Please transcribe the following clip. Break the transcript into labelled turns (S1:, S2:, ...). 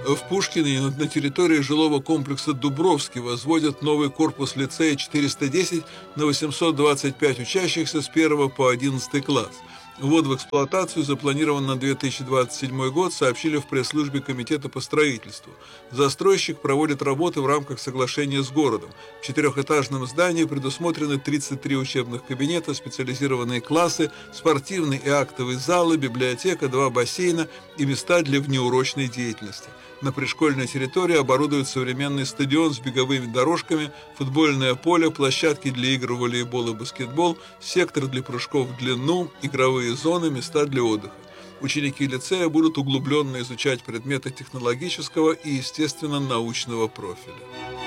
S1: В Пушкине на территории жилого комплекса Дубровский возводят новый корпус лицея 410 на 825 учащихся с 1 по 11 класс. Ввод в эксплуатацию запланирован на 2027 год, сообщили в пресс-службе Комитета по строительству. Застройщик проводит работы в рамках соглашения с городом. В 4-этажном здании предусмотрены 33 учебных кабинета, специализированные классы, спортивные и актовые залы, библиотека, 2 бассейна и места для внеурочной деятельности. На пришкольной территории оборудуют современный стадион с беговыми дорожками, футбольное поле, площадки для игр в волейбол и баскетбол, сектор для прыжков в длину, игровые зоны, места для отдыха. Ученики лицея будут углубленно изучать предметы технологического и естественно-научного профиля.